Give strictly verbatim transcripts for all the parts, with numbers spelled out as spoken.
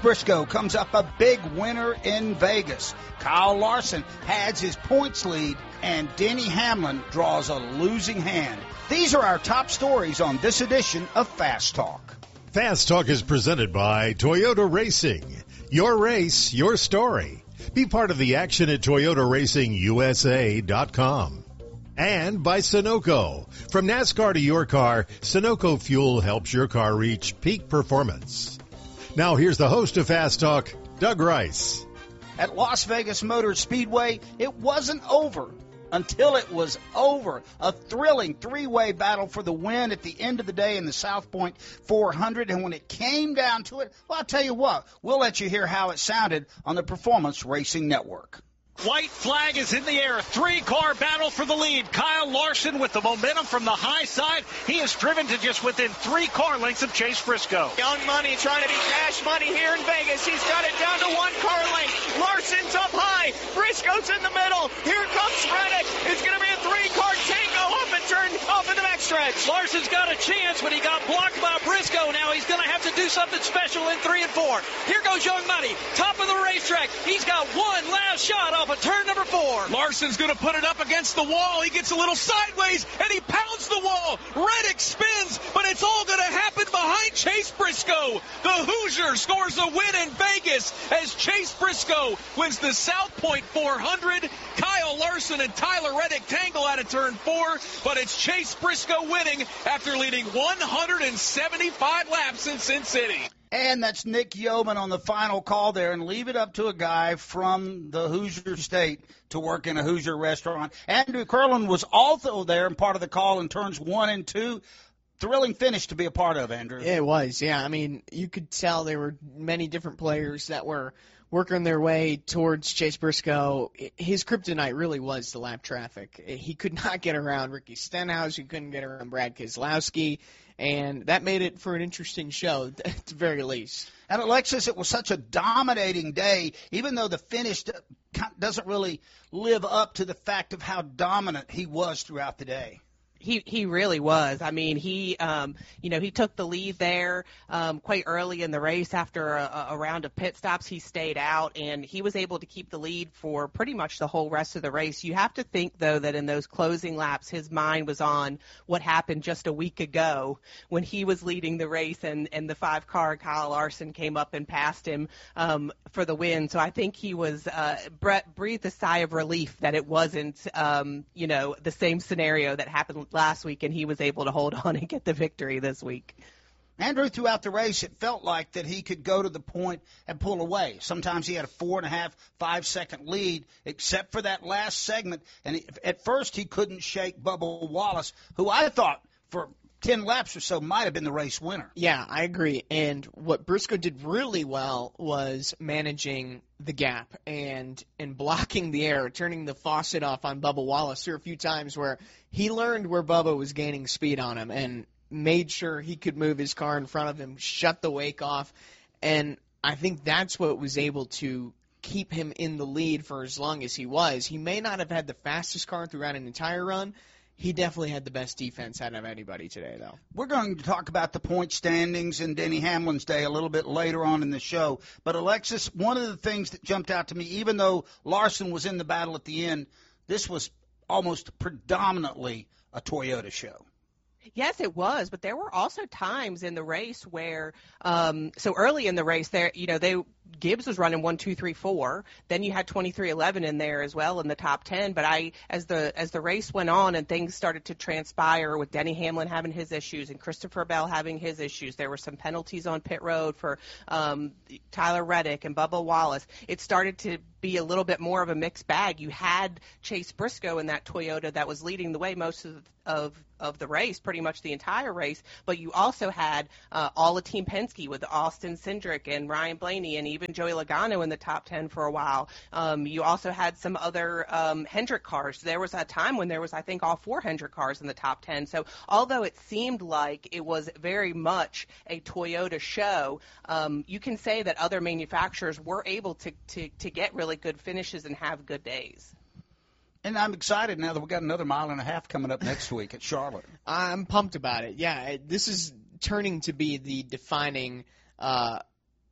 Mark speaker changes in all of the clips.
Speaker 1: Briscoe comes up a big winner in Vegas. Kyle Larson has his points lead, and Denny Hamlin draws a losing hand. These are our top stories on this edition of Fast Talk.
Speaker 2: Fast Talk is presented by Toyota Racing. Your race, your story. Be part of the action at Toyota Racing U S A dot com. And by Sunoco. From NASCAR to your car, Sunoco Fuel helps your car reach peak performance. Now here's the host of Fast Talk, Doug Rice.
Speaker 1: At Las Vegas Motor Speedway, it wasn't over until it was over. A thrilling three-way battle for the win at the end of the day in the South Point four hundred. And when it came down to it, well, I'll tell you what, we'll let you hear how it sounded on the Performance Racing Network.
Speaker 3: White flag is in the air. Three-car battle for the lead. Kyle Larson with the momentum from the high side. He is driven to just within three car lengths of Chase Briscoe.
Speaker 4: Young Money trying to be cash money here in Vegas. He's got it down to one car length. Larson's up high. Briscoe's in the middle. Here comes Reddick. It's going to be a three-car tango off and turn off in the back stretch.
Speaker 3: Larson's got a chance, but he got blocked by Briscoe. Now he's going to have to do something special in three and four. Here goes Young Money. Top of the racetrack. He's got one last shot off of turn number four.
Speaker 5: Larson's going to put it up against the wall. He gets a little sideways, and he pounds the wall. Reddick spins, but it's all going to happen behind Chase Briscoe. The Hoosier scores a win in Vegas as Chase Briscoe wins the South Point four hundred. Kyle Larson and Tyler Reddick tangle out of turn four, but it's Chase Briscoe winning after leading one hundred seventy-five laps in Sin City.
Speaker 1: And that's Nick Yeoman on the final call there, and leave it up to a guy from the Hoosier State to work in a Hoosier restaurant. Andrew Curlin was also there and part of the call in turns one and two. Thrilling finish to be a part of, Andrew.
Speaker 6: It was, yeah. I mean, you could tell there were many different players that were working their way towards Chase Briscoe. His kryptonite really was the lap traffic. He could not get around Ricky Stenhouse. He couldn't get around Brad Keselowski. And that made it for an interesting show, at the very least.
Speaker 1: And, Alexis, it was such a dominating day, even though the finish doesn't really live up to the fact of how dominant he was throughout the day.
Speaker 7: He he really was. I mean, he um, you know he took the lead there um, quite early in the race. After a, a round of pit stops, he stayed out, and he was able to keep the lead for pretty much the whole rest of the race. You have to think, though, that in those closing laps, his mind was on what happened just a week ago when he was leading the race, and, and the five-car Kyle Larson came up and passed him um, for the win. So I think he was uh, breathed a sigh of relief that it wasn't um, you know the same scenario that happened last week, and he was able to hold on and get the victory this week.
Speaker 1: Andrew, throughout the race, it felt like that he could go to the point and pull away. Sometimes he had a four and a half, five second lead, except for that last segment. And at first, he couldn't shake Bubba Wallace, who I thought for ten laps or so might have been the race winner.
Speaker 6: Yeah, I agree. And what Briscoe did really well was managing the gap and and blocking the air, turning the faucet off on Bubba Wallace. There were a few times where he learned where Bubba was gaining speed on him and made sure he could move his car in front of him, shut the wake off. And I think that's what was able to keep him in the lead for as long as he was. He may not have had the fastest car throughout an entire run. He definitely had the best defense out of anybody today, though.
Speaker 1: We're going to talk about the point standings and Denny Hamlin's day a little bit later on in the show. But, Alexis, one of the things that jumped out to me, even though Larson was in the battle at the end, this was almost predominantly a Toyota show.
Speaker 7: Yes, it was, but there were also times in the race where, um, so early in the race, there, you know, they Gibbs was running one, two, three, four. Then you had twenty-three eleven in there as well in the top ten. But I, as the as the race went on and things started to transpire with Denny Hamlin having his issues and Christopher Bell having his issues, there were some penalties on pit road for um, Tyler Reddick and Bubba Wallace. It started to be a little bit more of a mixed bag. You had Chase Briscoe in that Toyota that was leading the way most of of, of the race, pretty much the entire race, but you also had uh, all of Team Penske with Austin Cindric and Ryan Blaney and even Joey Logano in the top ten for a while. Um, you also had some other um, Hendrick cars. There was a time when there was, I think, all four Hendrick cars in the top ten. So although it seemed like it was very much a Toyota show, um, you can say that other manufacturers were able to, to, to get really good finishes and have good days.
Speaker 1: And I'm excited now that we've got another mile and a half coming up next week at Charlotte.
Speaker 6: I'm pumped about it. Yeah, this is turning to be the defining uh,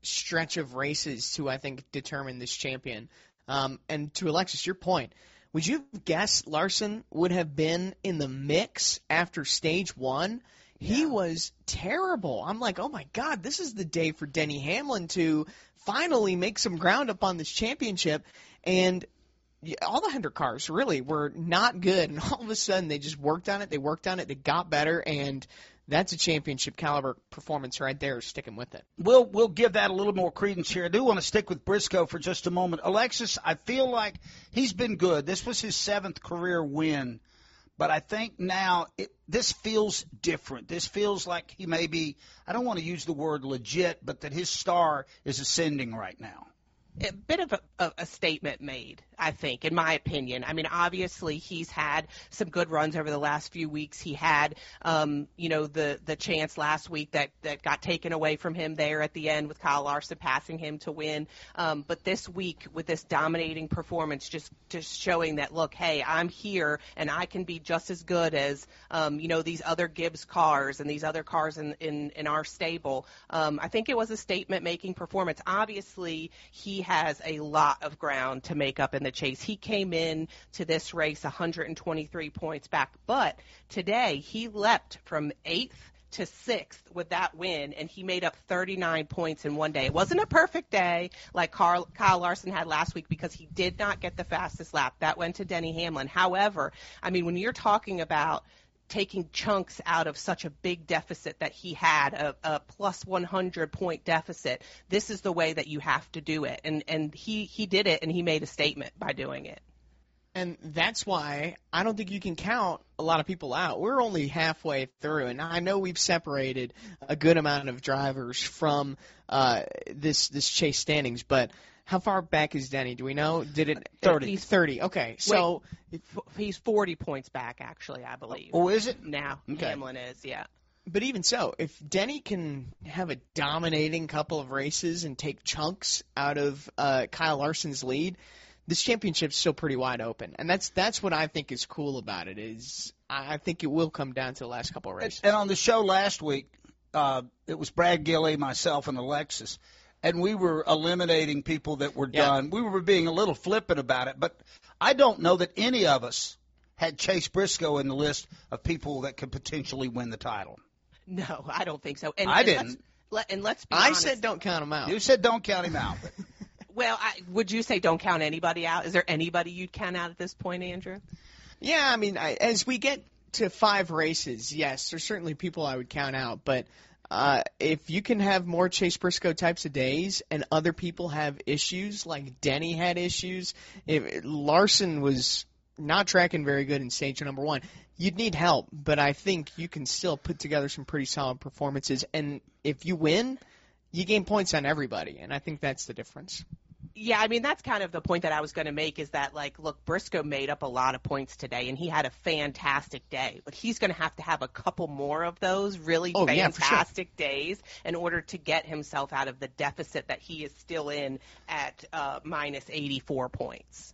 Speaker 6: stretch of races to, I think, determine this champion. Um, and to Alexis, your point, would you have guessed Larson would have been in the mix after stage one? Yeah. He was terrible. I'm like, oh, my God, this is the day for Denny Hamlin to finally make some ground up on this championship. And all the Hendrick cars really were not good. And all of a sudden they just worked on it. They worked on it. They got better. And that's a championship caliber performance right there, sticking with it.
Speaker 1: We'll we'll give that a little more credence here. I do want to stick with Briscoe for just a moment. Alexis, I feel like he's been good. This was his seventh career win. But I think now it, this feels different. This feels like he may be, I don't want to use the word legit, but that his star is ascending right now.
Speaker 7: A bit of a, a, a statement made, I think, in my opinion. I mean, obviously he's had some good runs over the last few weeks. He had, um, you know, the, the chance last week that, that got taken away from him there at the end with Kyle Larson passing him to win. Um, but this week with this dominating performance, just, just showing that, look, hey, I'm here and I can be just as good as, um, you know, these other Gibbs cars and these other cars in, in, in our stable. Um, I think it was a statement-making performance. Obviously, he has a lot of ground to make up in the chase. He came in to this race one hundred twenty-three points back, but today he leapt from eighth to sixth with that win, and he made up thirty-nine points in one day. It wasn't a perfect day like Carl, Kyle Larson had last week because he did not get the fastest lap. That went to Denny Hamlin. However, I mean, when you're talking about taking chunks out of such a big deficit that he had, a, a plus one hundred point deficit, this is the way that you have to do it. And and he, he did it, and he made a statement by doing it.
Speaker 6: And that's why I don't think you can count a lot of people out. We're only halfway through, and I know we've separated a good amount of drivers from uh, this this chase standings, but how far back is Denny? Do we know? Did it
Speaker 1: thirty?
Speaker 6: He's thirty. Okay, so
Speaker 7: Wait, he's forty points back, actually, I believe.
Speaker 1: Oh, is it?
Speaker 7: Now
Speaker 1: Okay.
Speaker 7: Hamlin is, yeah.
Speaker 6: But even so, if Denny can have a dominating couple of races and take chunks out of uh, Kyle Larson's lead, this championship's still pretty wide open. And that's that's what I think is cool about it. Is I think it will come down to the last couple of races.
Speaker 1: And on the show last week, uh, it was Brad Gilley, myself, and Alexis. And we were eliminating people that were
Speaker 6: Yeah.
Speaker 1: done. We were being a little flippant about it, but I don't know that any of us had Chase Briscoe in the list of people that could potentially win the title.
Speaker 7: No, I don't think so. And,
Speaker 1: I
Speaker 7: and
Speaker 1: didn't.
Speaker 7: Let's, let, and let's be
Speaker 6: I
Speaker 7: honest.
Speaker 6: said don't count him out.
Speaker 1: You said don't count him out.
Speaker 7: Well, I, would you say don't count anybody out? Is there anybody you'd count out at this point, Andrew?
Speaker 6: Yeah, I mean, I, as we get to five races, yes, there's certainly people I would count out, but uh, if you can have more Chase Briscoe types of days and other people have issues, like Denny had issues, if Larson was not tracking very good in stage number one, you'd need help, but I think you can still put together some pretty solid performances, and if you win, you gain points on everybody, and I think that's the difference.
Speaker 7: Yeah, I mean, that's kind of the point that I was going to make is that, like, look, Briscoe made up a lot of points today, and he had a fantastic day. But he's going to have to have a couple more of those really
Speaker 6: Oh, yeah, for sure.
Speaker 7: fantastic days in order to get himself out of the deficit that he is still in at uh, minus eighty-four points.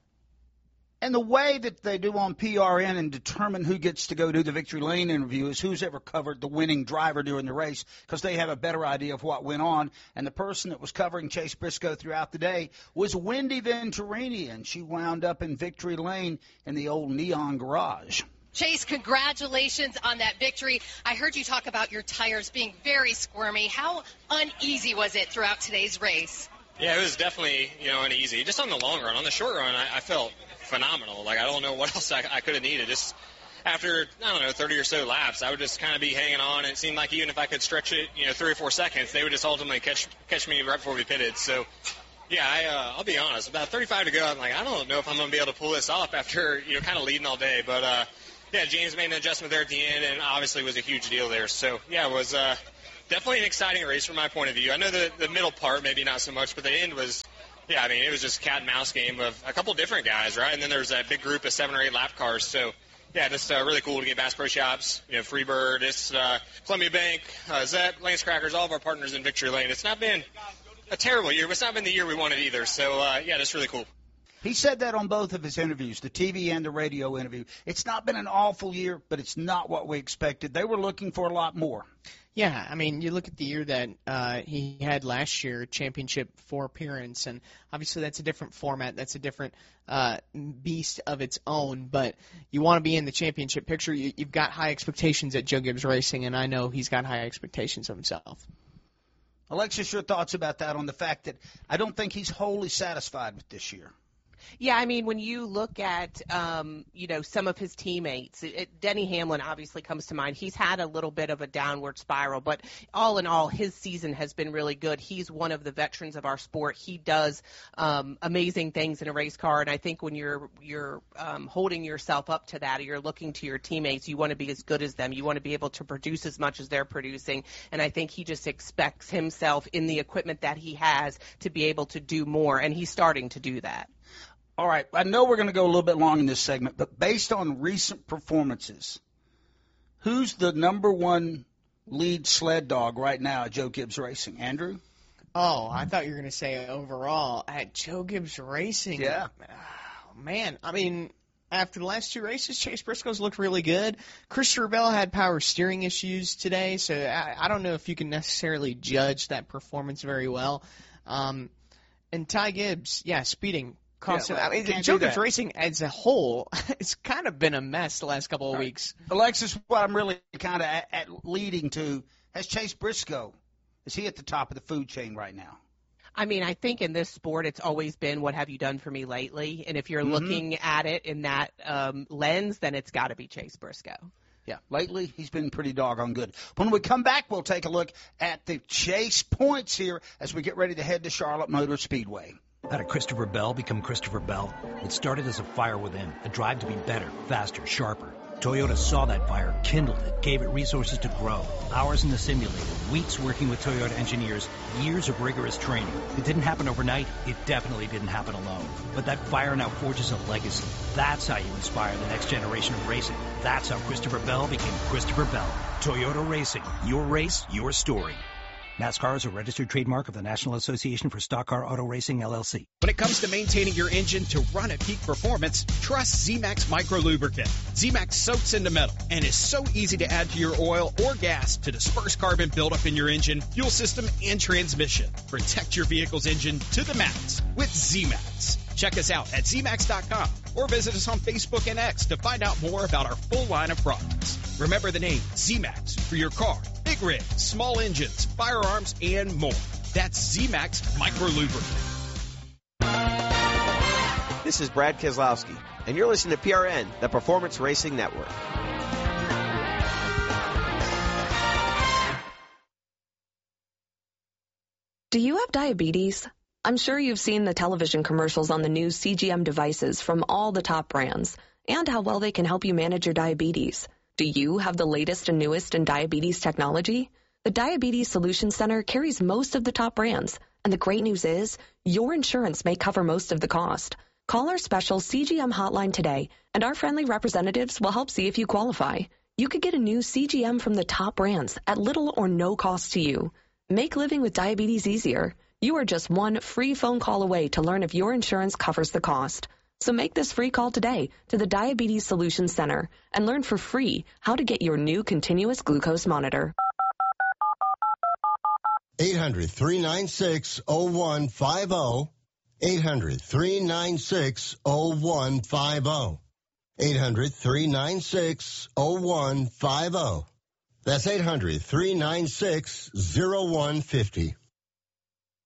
Speaker 1: And the way that they do on P R N and determine who gets to go do the Victory Lane interview is who's ever covered the winning driver during the race, because they have a better idea of what went on. And the person that was covering Chase Briscoe throughout the day was Wendy Venturini, and she wound up in Victory Lane in the old Neon Garage.
Speaker 8: Chase, congratulations on that victory. I heard you talk about your tires being very squirmy. How uneasy was it throughout today's race?
Speaker 9: Yeah, it was definitely, you know, uneasy. Just on the long run. On the short run, I, I felt phenomenal. Like, I don't know what else I, I could have needed. Just after, I don't know, thirty or so laps, I would just kind of be hanging on. And it seemed like even if I could stretch it, you know, three or four seconds, they would just ultimately catch catch me right before we pitted. So, yeah, I, uh, I'll be honest. About thirty-five to go, I'm like, I don't know if I'm going to be able to pull this off after, you know, kind of leading all day. But, uh, yeah, James made an adjustment there at the end, and obviously was a huge deal there. So, yeah, it was uh, definitely an exciting race from my point of view. I know the, the middle part maybe not so much, but the end was, yeah, I mean, it was just cat and mouse game of a couple different guys, right? And then there was that big group of seven or eight lap cars. So, yeah, just uh, really cool to get Bass Pro Shops, you know, Freebird, it's uh, Columbia Bank, uh, Zep, Lance Crackers, all of our partners in Victory Lane. It's not been a terrible year, but it's not been the year we wanted either. So, uh, yeah, that's really cool.
Speaker 1: He said that on both of his interviews, the T V and the radio interview. It's not been an awful year, but it's not what we expected. They were looking for a lot more.
Speaker 6: Yeah, I mean, you look at the year that uh, he had last year, championship four appearance, and obviously that's a different format. That's a different uh, beast of its own, but you want to be in the championship picture. You, you've got high expectations at Joe Gibbs Racing, and I know he's got high expectations of himself.
Speaker 1: Alexis, your thoughts about that on the fact that I don't think he's wholly satisfied with this year.
Speaker 7: Yeah, I mean, when you look at, um, you know, some of his teammates, it, it, Denny Hamlin obviously comes to mind. He's had a little bit of a downward spiral, but all in all, his season has been really good. He's one of the veterans of our sport. He does um, amazing things in a race car, and I think when you're you're um, holding yourself up to that, or you're looking to your teammates, you want to be as good as them. You want to be able to produce as much as they're producing, and I think he just expects himself in the equipment that he has to be able to do more, and he's starting to do that.
Speaker 1: All right, I know we're going to go a little bit long in this segment, but based on recent performances, who's the number one lead sled dog right now at Joe Gibbs Racing? Andrew?
Speaker 6: Oh, I thought you were going to say overall at Joe Gibbs Racing.
Speaker 1: Yeah.
Speaker 6: Oh, man, I mean, after the last two races, Chase Briscoe's looked really good. Christopher Bell had power steering issues today, so I, I don't know if you can necessarily judge that performance very well. Um, and Ty Gibbs, yeah, speeding. Constant.
Speaker 1: Yeah,
Speaker 6: I mean,
Speaker 1: can't
Speaker 6: Joe
Speaker 1: do
Speaker 6: Gibbs
Speaker 1: that.
Speaker 6: Racing as a whole, it's kind of been a mess the last couple of
Speaker 1: All right.
Speaker 6: weeks.
Speaker 1: Alexis, what I'm really kind of at, at leading to, has Chase Briscoe, is he at the top of the food chain right now?
Speaker 7: I mean, I think in this sport, it's always been, what have you done for me lately? And if you're
Speaker 1: Mm-hmm.
Speaker 7: looking at it in that um, lens, then it's got to be Chase Briscoe.
Speaker 1: Yeah, lately he's been pretty doggone good. When we come back, we'll take a look at the chase points here as we get ready to head to Charlotte Motor Speedway.
Speaker 10: How did Christopher Bell become Christopher Bell? It started as a fire within, a drive to be better, faster, sharper. Toyota saw that fire, kindled it, gave it resources to grow. Hours in the simulator, weeks working with Toyota engineers, years of rigorous training. It didn't happen overnight. It definitely didn't happen alone. But that fire now forges a legacy. That's how you inspire the next generation of racing. That's how Christopher Bell became Christopher Bell. Toyota Racing. Your race, your story. NASCAR is a registered trademark of the National Association for Stock Car Auto Racing, L L C.
Speaker 11: When it comes to maintaining your engine to run at peak performance, trust Z-Max Micro Lubricant. Z-Max soaks into metal and is so easy to add to your oil or gas to disperse carbon buildup in your engine, fuel system, and transmission. Protect your vehicle's engine to the max with Z-Max. Check us out at Z max dot com or visit us on Facebook and X to find out more about our full line of products. Remember the name Z-Max for your car, big rigs, small engines, firearms, and more. That's Z-Max Micro Lubricant.
Speaker 12: This is Brad Keselowski, and you're listening to P R N, the Performance Racing Network.
Speaker 13: Do you have diabetes? I'm sure you've seen the television commercials on the new C G M devices from all the top brands and how well they can help you manage your diabetes. Do you have the latest and newest in diabetes technology? The Diabetes Solutions Center carries most of the top brands, and the great news is your insurance may cover most of the cost. Call our special C G M hotline today, and our friendly representatives will help see if you qualify. You could get a new C G M from the top brands at little or no cost to you. Make living with diabetes easier. You are just one free phone call away to learn if your insurance covers the cost. So make this free call today to the Diabetes Solutions Center and learn for free how to get your new continuous glucose monitor.
Speaker 14: eight hundred, three nine six, oh one five oh. eight hundred, three nine six, oh one five oh. eight hundred, three nine six, oh one five oh. That's eight hundred, three nine six, oh one five oh.